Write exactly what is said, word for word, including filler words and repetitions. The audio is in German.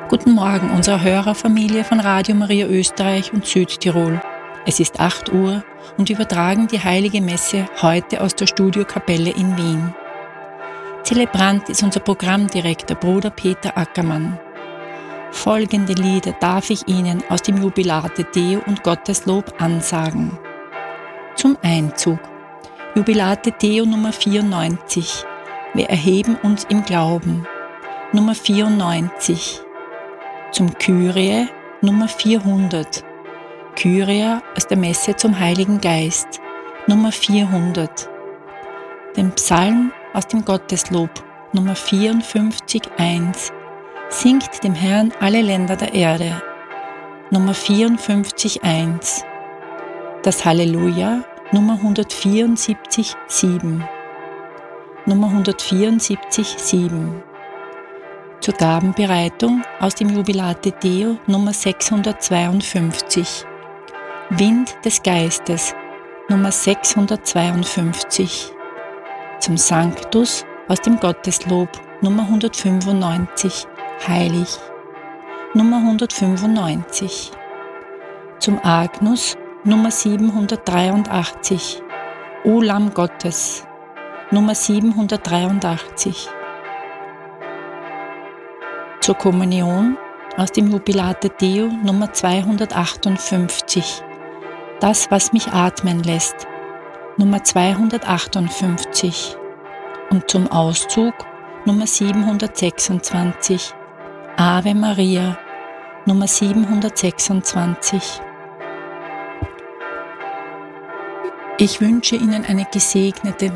Guten Morgen unserer Hörerfamilie von Radio Maria Österreich und Südtirol. Es ist acht Uhr und wir übertragen die Heilige Messe heute aus der Studiokapelle in Wien. Zelebrant ist unser Programmdirektor Bruder Peter Ackermann. Folgende Lieder darf ich Ihnen aus dem Jubilate Deo und Gotteslob ansagen. Zum Einzug. Jubilate Deo Nummer vierundneunzig. Wir erheben uns im Glauben. Nummer vierundneunzig. Zum Kyrie Nummer vierhundert. Kyrie aus der Messe zum Heiligen Geist. Nummer vierhundert. Den Psalm aus dem Gotteslob Nummer vierundfünfzig eins. Singt dem Herrn alle Länder der Erde. Nummer vierundfünfzig eins. Das Halleluja Nummer hundertvierundsiebzig sieben. Nummer hundertvierundsiebzig sieben. Zur Gabenbereitung aus dem Jubilate Deo Nummer sechshundertzweiundfünfzig. Wind des Geistes Nummer sechshundertzweiundfünfzig. Zum Sanctus aus dem Gotteslob Nummer hundertfünfundneunzig. Heilig. Nummer hundertfünfundneunzig. Zum Agnus Nummer siebenhundertdreiundachtzig. O Lamm Gottes. Nummer siebenhundertdreiundachtzig. Zur Kommunion aus dem Jubilate Deo Nummer zweihundertachtundfünfzig. Das, was mich atmen lässt. Nummer zweihundertachtundfünfzig. Und zum Auszug Nummer siebenhundertsechsundzwanzig. Ave Maria. Nummer siebenhundertsechsundzwanzig. Ich wünsche Ihnen eine gesegnete